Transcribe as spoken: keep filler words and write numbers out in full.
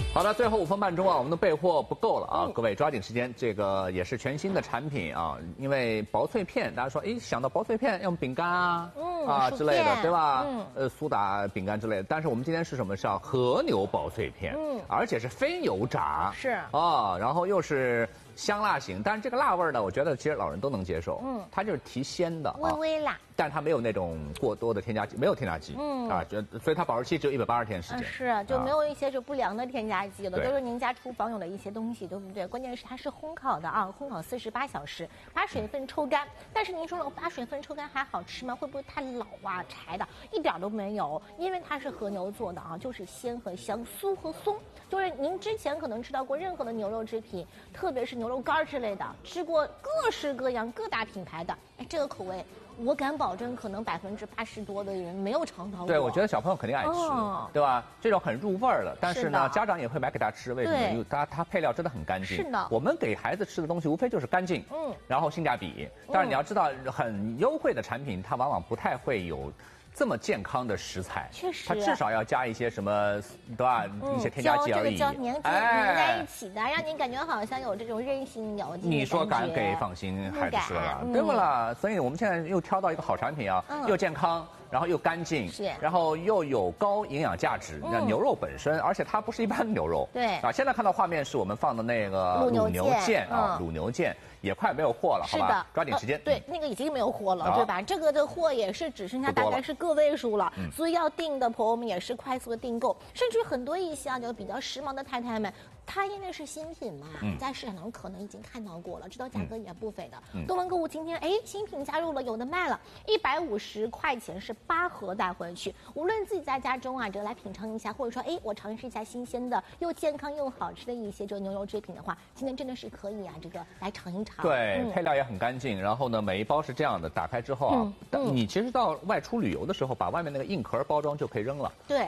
好的，最后五分半钟啊，我们的备货不够了啊， 嗯、 各位抓紧时间，这个也是全新的产品啊，因为薄脆片，大家说，哎，想到薄脆片，用饼干啊， 嗯、 啊之类的，对吧？ 嗯， 呃，苏打饼干之类的。但是我们今天是什么？是要和牛薄脆片，嗯，而且是非油炸， 是啊，然后又是香辣型，但是这个辣味呢，我觉得其实老人都能接受， 嗯， 它就是提鲜的， 微微辣。 但是它没有那种过多的添加剂，没有添加剂，嗯啊，就所以它保质期只有一百八十天时间， 是就没有一些就不良的添加剂的， 对都是您家厨房有的一些东西，对不对？关键是它是烘烤的啊，烘烤四十八小时，把水分抽干。但是您说了，把水分抽干还好吃吗？会不会太老啊、柴的？一点都没有，因为它是和牛做的啊，就是鲜和香，酥和松。就是您之前可能吃到过任何的牛肉制品，特别是牛肉干之类的，吃过各式各样各大品牌的，哎，这个口味。我敢保证，可能百分之八十多的人没有尝到过。 对，我觉得小朋友肯定爱吃，哦、对吧？这种很入味儿的，但是呢，是家长也会买给他吃，为什么？因为它它配料真的很干净。 是的。 我们给孩子吃的东西，无非就是干净，嗯，然后性价比。但是你要知道，很优惠的产品，它往往不太会有这么健康的食材， 确实， 它至少要加一些什么，对吧？嗯、一些添加剂而已。 胶这个胶粘粘在一起的，让你感觉好像有这种韧性咬劲。 你说敢给放心孩子吃了，对不啦？所以我们现在又挑到一个好产品啊，嗯、又健康。然后又干净， 是， 然后又有高营养价值。那、嗯、牛肉本身，而且它不是一般的牛肉。 对啊，现在看到画面是我们放的那个卤牛腱啊，卤牛腱也快没有货了，好吧？抓紧时间。 呃、对，那个已经没有货了，啊、对吧？这个的货也是只剩下大概是个位数了，了嗯、所以要订的朋友们也是快速的订购，甚至很多一些啊，就比较时髦的太太们。它因为是新品嘛，嗯、在市场当中可能已经看到过了，知道价格也不菲的。嗯、多伦购物今天哎，新品加入了，有的卖了，一百五十块钱是八盒带回去。无论自己在家中啊，这个来品尝一下，或者说哎，我尝试一下新鲜的又健康又好吃的一些这个牛肉制品的话，今天真的是可以啊，这个来尝一尝。 对，嗯、配料也很干净。然后呢，每一包是这样的，打开之后啊，嗯嗯、你其实到外出旅游的时候，把外面那个硬壳包装就可以扔了。 对。